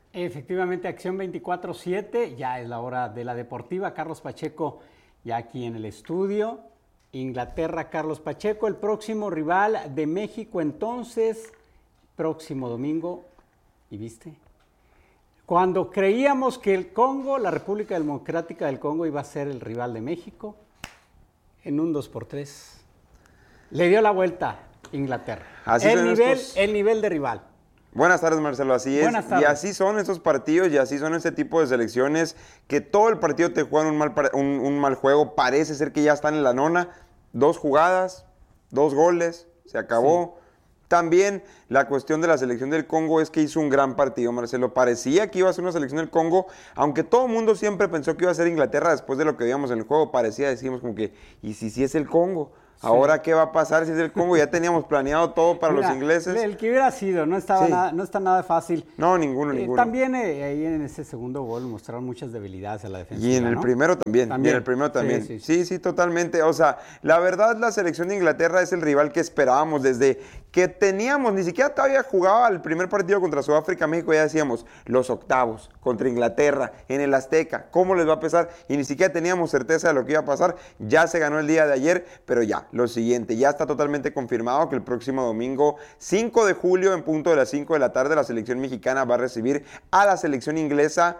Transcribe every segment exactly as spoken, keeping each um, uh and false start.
Efectivamente, Acción veinticuatro siete, ya es la hora de la deportiva. Carlos Pacheco ya aquí en el estudio. Inglaterra, Carlos Pacheco, el próximo rival de México entonces, próximo domingo. ¿Y viste? Cuando creíamos que el Congo, la República Democrática del Congo, iba a ser el rival de México, en un dos por tres, le dio la vuelta Inglaterra. Así el, son nivel, estos... el nivel de rival. Buenas tardes, Marcelo, así es. Buenas tardes. Y así son estos partidos y así son este tipo de selecciones que todo el partido te juegan un mal, un, un mal juego. Parece ser que ya están en la nona. Dos jugadas, dos goles, se acabó. Sí. También la cuestión de la selección del Congo es que hizo un gran partido, Marcelo. Parecía que iba a ser una selección del Congo, aunque todo el mundo siempre pensó que iba a ser Inglaterra después de lo que veíamos en el juego. Parecía, decimos como que, ¿y si sí es el Congo? Sí. Ahora, ¿qué va a pasar si es el Congo? Ya teníamos planeado todo para Mira, los ingleses. El que hubiera sido, no, estaba sí. nada, no está nada fácil. No, ninguno, eh, ninguno. También eh, ahí en ese segundo gol mostraron muchas debilidades a la defensa. Y en el ¿no? primero también, también. Y en el primero también. Sí sí, sí, sí, sí, totalmente. O sea, la verdad, la selección de Inglaterra es el rival que esperábamos desde que teníamos, ni siquiera todavía jugaba el primer partido contra Sudáfrica, México, ya decíamos, los octavos contra Inglaterra, en el Azteca, ¿cómo les va a pesar? Y ni siquiera teníamos certeza de lo que iba a pasar. Ya se ganó el día de ayer, pero ya, lo siguiente, ya está totalmente confirmado que el próximo domingo, cinco de julio, en punto de las cinco de la tarde, la selección mexicana va a recibir a la selección inglesa.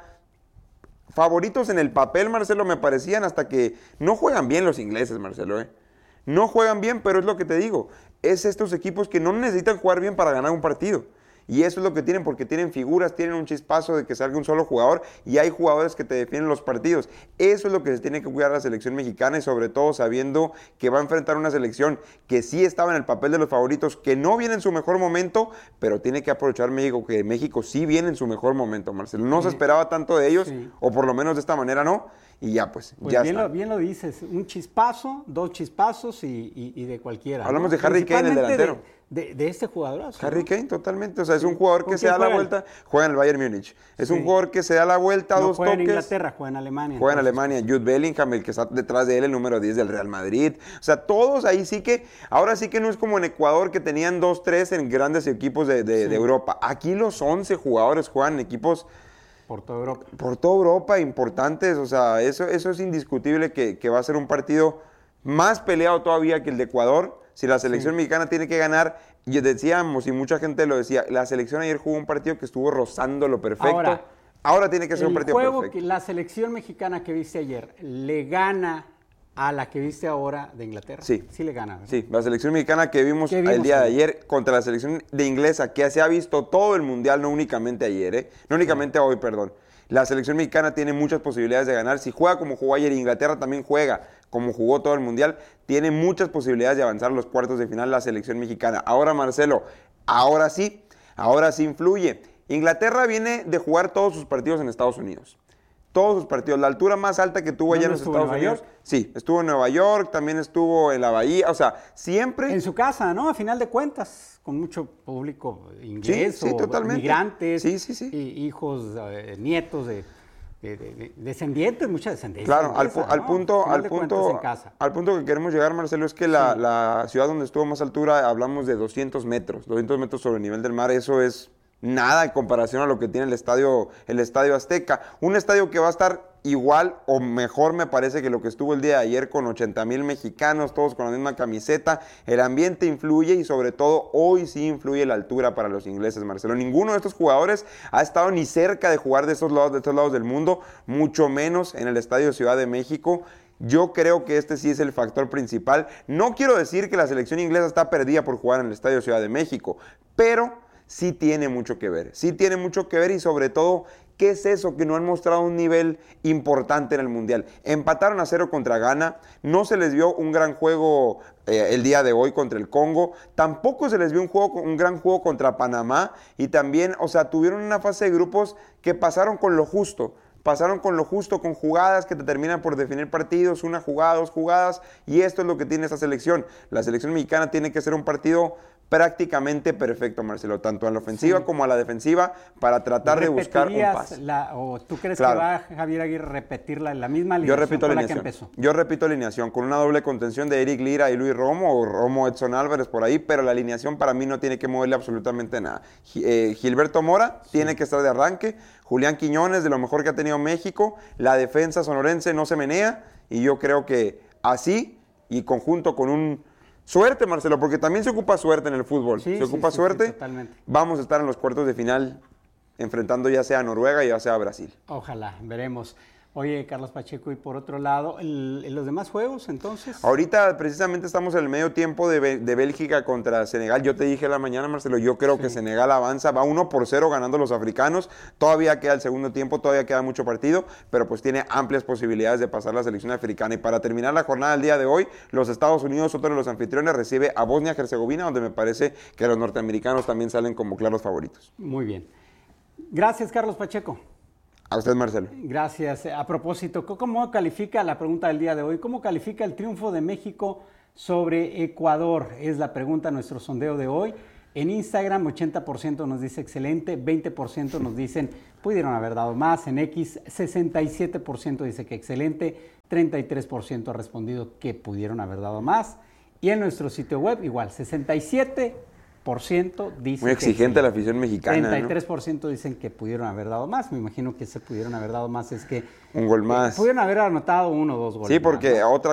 Favoritos en el papel, Marcelo, me parecían hasta que no juegan bien los ingleses, Marcelo, ¿eh? No juegan bien, pero es lo que te digo, es estos equipos que no necesitan jugar bien para ganar un partido. Y eso es lo que tienen, porque tienen figuras, tienen un chispazo de que salga un solo jugador y hay jugadores que te defienden los partidos. Eso es lo que se tiene que cuidar la selección mexicana y sobre todo sabiendo que va a enfrentar una selección que sí estaba en el papel de los favoritos, que no viene en su mejor momento, pero tiene que aprovechar México, que México sí viene en su mejor momento, Marcelo. No sí. se esperaba tanto de ellos, sí. o por lo menos de esta manera no. Y ya, pues, pues ya bien está. Lo, bien lo dices, un chispazo, dos chispazos y, y, y de cualquiera. Hablamos ¿no? de Harry Kane, el delantero. De, de, de este jugador. Harry ¿no? Kane, totalmente. O sea, es un jugador que se da la vuelta. Juega en el Bayern Múnich. Es sí. un jugador que se da la vuelta a no dos juega toques. Juega en Inglaterra, juega en Alemania. Juega entonces. en Alemania. Jude Bellingham, el que está detrás de él, el número diez del Real Madrid. O sea, todos ahí sí que. Ahora sí que no es como en Ecuador que tenían dos, tres en grandes equipos de, de, sí. de Europa. Aquí los once jugadores juegan en equipos. Por toda Europa. Por toda Europa, importantes. O sea, eso, eso es indiscutible que, que va a ser un partido más peleado todavía que el de Ecuador. Si la selección sí. mexicana tiene que ganar, y decíamos, y mucha gente lo decía, la selección ayer jugó un partido que estuvo rozando lo perfecto. Ahora, Ahora tiene que ser un partido juego perfecto. Que la selección mexicana que viste ayer le gana a la que viste ahora de Inglaterra. Sí. Sí le gana, ¿verdad? Sí, la selección mexicana que vimos, vimos el día de ayer contra la selección de inglesa, que se ha visto todo el mundial, no únicamente ayer, ¿eh? No únicamente sí. hoy, perdón. La selección mexicana tiene muchas posibilidades de ganar. Si juega como jugó ayer, Inglaterra también juega como jugó todo el mundial, tiene muchas posibilidades de avanzar a los cuartos de final la selección mexicana. Ahora, Marcelo, ahora sí, ahora sí influye. Inglaterra viene de jugar todos sus partidos en Estados Unidos. Todos sus partidos. La altura más alta que tuvo allá en los Estados Unidos. Sí, estuvo en Nueva York, también estuvo en la Bahía, o sea, siempre... En su casa, ¿no? A final de cuentas, con mucho público inglés sí, sí, o totalmente. migrantes, sí, sí, sí. Y hijos, eh, nietos de, de, de, de descendientes, mucha descendencia. Claro, inglesa, al, al ¿no? punto, al punto, al punto que queremos llegar, Marcelo, es que la, sí. la ciudad donde estuvo más altura, hablamos de doscientos metros, doscientos metros sobre el nivel del mar, eso es... nada en comparación a lo que tiene el estadio, el estadio Azteca. Un estadio que va a estar igual o mejor, me parece, que lo que estuvo el día de ayer con ochenta mil mexicanos, todos con la misma camiseta. El ambiente influye y sobre todo hoy sí influye la altura para los ingleses, Marcelo. Ninguno de estos jugadores ha estado ni cerca de jugar de estos lados, de estos lados del mundo, mucho menos en el estadio Ciudad de México. Yo creo que este sí es el factor principal. No quiero decir que la selección inglesa está perdida por jugar en el estadio Ciudad de México, pero... sí tiene mucho que ver, sí tiene mucho que ver y sobre todo, ¿qué es eso? Que no han mostrado un nivel importante en el Mundial. Empataron a cero contra Ghana, no se les vio un gran juego eh, el día de hoy contra el Congo, tampoco se les vio un, juego, un gran juego contra Panamá y también, o sea, tuvieron una fase de grupos que pasaron con lo justo. Pasaron con lo justo, con jugadas que te terminan por definir partidos, una jugada, dos jugadas, y esto es lo que tiene esta selección. La selección mexicana tiene que ser un partido prácticamente perfecto, Marcelo, tanto a la ofensiva sí. como a la defensiva, para tratar de buscar un pase. La, ¿O tú crees claro. que va Javier Aguirre a repetir la, la misma alineación Yo repito con alineación. la que empezó? Yo repito alineación, con una doble contención de Eric Lira y Luis Romo, o Romo Edson Álvarez por ahí, pero la alineación para mí no tiene que moverle absolutamente nada. Eh, Gilberto Mora sí. tiene que estar de arranque, Julián Quiñones, de lo mejor que ha tenido México, la defensa sonorense no se menea, y yo creo que así, y conjunto con un... Suerte, Marcelo, porque también se ocupa suerte en el fútbol. Sí, se ocupa sí, suerte. Sí, totalmente. Vamos a estar en los cuartos de final enfrentando ya sea a Noruega, ya sea a Brasil. Ojalá, veremos. Oye, Carlos Pacheco, y por otro lado, el, ¿los demás juegos entonces? Ahorita precisamente estamos en el medio tiempo de, de Bélgica contra Senegal. Yo te dije la mañana, Marcelo, yo creo sí. que Senegal avanza, va uno por cero ganando los africanos. Todavía queda el segundo tiempo, todavía queda mucho partido, pero pues tiene amplias posibilidades de pasar la selección africana. Y para terminar la jornada del día de hoy, los Estados Unidos, otro de los anfitriones, recibe a Bosnia-Herzegovina, donde me parece que los norteamericanos también salen como claros favoritos. Muy bien. Gracias, Carlos Pacheco. A usted, Marcelo. Gracias. A propósito, ¿cómo califica la pregunta del día de hoy? ¿Cómo califica el triunfo de México sobre Ecuador? Es la pregunta, nuestro sondeo de hoy. En Instagram, ochenta por ciento nos dice excelente, veinte por ciento nos dicen pudieron haber dado más. En X, sesenta y siete por ciento dice que excelente, treinta y tres por ciento ha respondido que pudieron haber dado más. Y en nuestro sitio web, igual, sesenta y siete por ciento dice muy exigente que la afición mexicana, treinta y tres por ciento ¿no? dicen que pudieron haber dado más. Me imagino que se pudieron haber dado más es que un gol más. Eh, pudieron haber anotado uno o dos goles. Sí, porque más, ¿no? otra